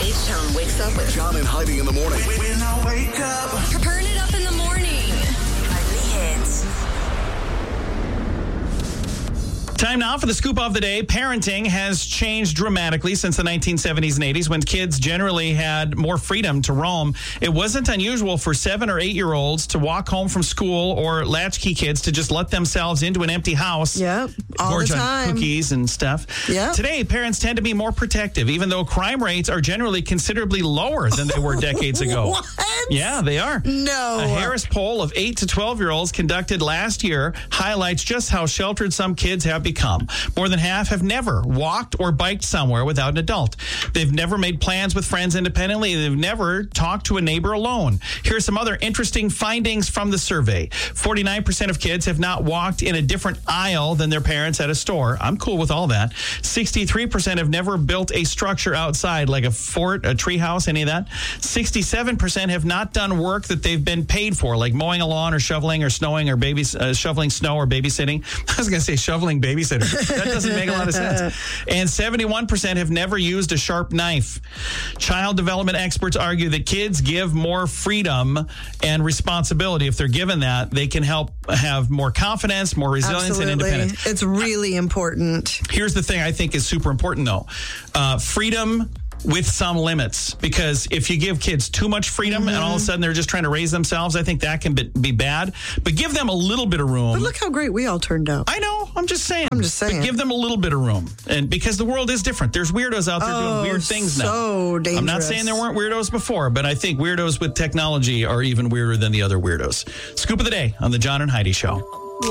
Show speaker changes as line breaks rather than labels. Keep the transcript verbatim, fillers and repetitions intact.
H Town wakes up with
John and Heidi in the morning.
When I wake up.
Turn it up in the morning. Only hits.
Time now for the scoop of the day. Parenting has changed dramatically since the nineteen seventies and eighties when kids generally had more freedom to roam. It wasn't unusual for seven or eight-year-olds to walk home from school or latchkey kids to just let themselves into an empty house.
Yep, all
gorge
the
on
time.
Cookies and stuff.
Yep.
Today, parents tend to be more protective, even though crime rates are generally considerably lower than they were decades ago.
What?
Yeah, they are.
No.
A Harris poll of eight to twelve-year-olds conducted last year highlights just how sheltered some kids have become. More than half have never walked or biked somewhere without an adult. They've never made plans with friends independently. They've never talked to a neighbor alone. Here's some other interesting findings from the survey. forty-nine percent of kids have not walked in a different aisle than their parents at a store. I'm cool with all that. sixty-three percent have never built a structure outside, like a fort, a tree house, any of that. sixty-seven percent have not done work that they've been paid for, like mowing a lawn or shoveling or snowing or baby, uh, shoveling snow or babysitting. I was going to say shoveling babysitter. That doesn't make a lot of sense. And seventy-one percent have never used a sharp knife. Child development experts argue that kids give more freedom and responsibility. If they're given that, they can help have more confidence, more resilience,
Absolutely.
and independence.
It's really important.
Here's the thing I think is super important, though. Uh, freedom with some limits, because if you give kids too much freedom mm-hmm. and all of a sudden they're just trying to raise themselves, I think that can be, be bad. But give them a little bit of room.
But look how great we all turned out.
I know. I'm just saying.
I'm just saying.
But give them a little bit of room. And because the world is different. There's weirdos out there
oh,
doing weird things now.
So dangerous.
I'm not saying there weren't weirdos before, but I think weirdos with technology are even weirder than the other weirdos. Scoop of the day on the John and Heidi Show.